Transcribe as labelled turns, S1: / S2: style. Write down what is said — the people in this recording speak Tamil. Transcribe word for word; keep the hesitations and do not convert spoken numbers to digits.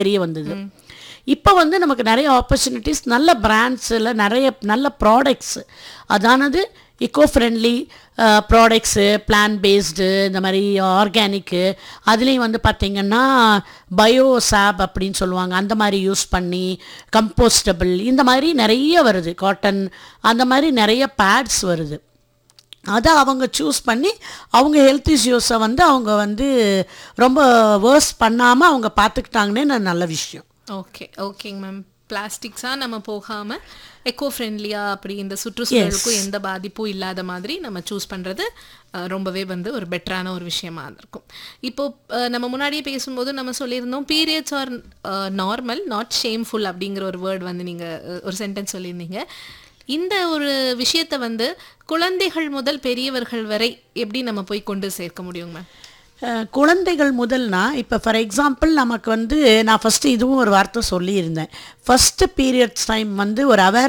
S1: தெரிய வந்தது. இப்போ வந்து நமக்கு நிறைய ஆப்பர்ச்சுனிட்டிஸ், நல்ல பிராண்ட்ஸில் நிறைய நல்ல products, அதானது eco friendly products, plan based, இந்த மாதிரி ஆர்கானிக்கு, அதுலேயும் வந்து பார்த்திங்கன்னா பயோ சாப் அப்படின்னு சொல்லுவாங்க, அந்த மாதிரி யூஸ் பண்ணி கம்போஸ்டபிள், இந்த மாதிரி நிறைய வருது. காட்டன், அந்த மாதிரி நிறைய பேட்ஸ் வருது. அதை அவங்க சூஸ் பண்ணி அவங்க ஹெல்த் இஷ்யூஸை வந்து அவங்க வந்து ரொம்ப வேர்ஸ் பண்ணாமல் அவங்க பார்த்துக்கிட்டாங்கன்னே நல்ல விஷயம்.
S2: ஓகே ஓகேங்க மேம். பிளாஸ்டிக்ஸாக நம்ம போகாமல் எக்கோ ஃப்ரெண்ட்லியாக, அப்படி இந்த சுற்றுச்சூழலுக்கும் எந்த பாதிப்பும் இல்லாத மாதிரி நம்ம சூஸ் பண்ணுறது ரொம்பவே வந்து ஒரு பெட்டரான ஒரு விஷயமா இருக்கும். இப்போது நம்ம முன்னாடியே பேசும்போது நம்ம சொல்லியிருந்தோம், periods R normal not shameful அப்படிங்கிற ஒரு வேர்ட் வந்து நீங்கள் ஒரு சென்டென்ஸ் சொல்லியிருந்தீங்க. இந்த ஒரு விஷயத்தை வந்து குழந்தைகள் முதல் பெரியவர்கள் வரை எப்படி நம்ம போய் கொண்டு சேர்க்க முடியும் மேம்?
S1: குழந்தைகள் முதல்னா, இப்போ ஃபார் எக்ஸாம்பிள் நமக்கு வந்து நான் ஃபஸ்ட்டு இதுவும் ஒரு வார்த்தை சொல்லியிருந்தேன். ஃபஸ்ட்டு பீரியட்ஸ் டைம் வந்து ஒரு அவேர்